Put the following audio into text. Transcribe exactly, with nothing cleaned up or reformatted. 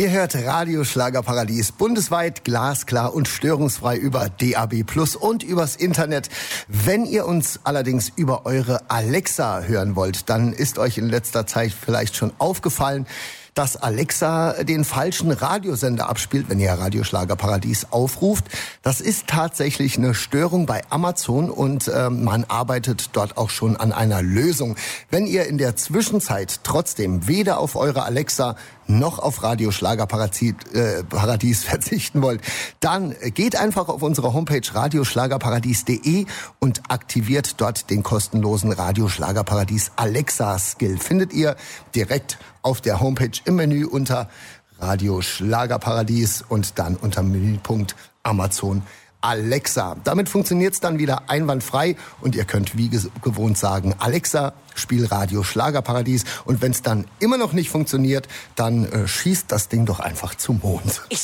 Ihr hört Radio Schlagerparadies bundesweit, glasklar und störungsfrei über D A B Plus und übers Internet. Wenn ihr uns allerdings über eure Alexa hören wollt, dann ist euch in letzter Zeit vielleicht schon aufgefallen, dass Alexa den falschen Radiosender abspielt, wenn ihr Radio Schlagerparadies aufruft. Das ist tatsächlich eine Störung bei Amazon und äh, man arbeitet dort auch schon an einer Lösung. Wenn ihr in der Zwischenzeit trotzdem weder auf eure Alexa noch auf Radio Schlagerparadies äh, Paradies verzichten wollt, dann geht einfach auf unsere Homepage radioschlagerparadies punkt de und aktiviert dort den kostenlosen Radio Schlagerparadies Alexa Skill. Findet ihr direkt auf der Homepage im Menü unter Radio Schlagerparadies und dann unter Menüpunkt Amazon Alexa. Damit funktioniert es dann wieder einwandfrei und ihr könnt wie gewohnt sagen, Alexa, spiel Radio Schlagerparadies. Und wenn es dann immer noch nicht funktioniert, dann äh, schießt das Ding doch einfach zum Mond. Ich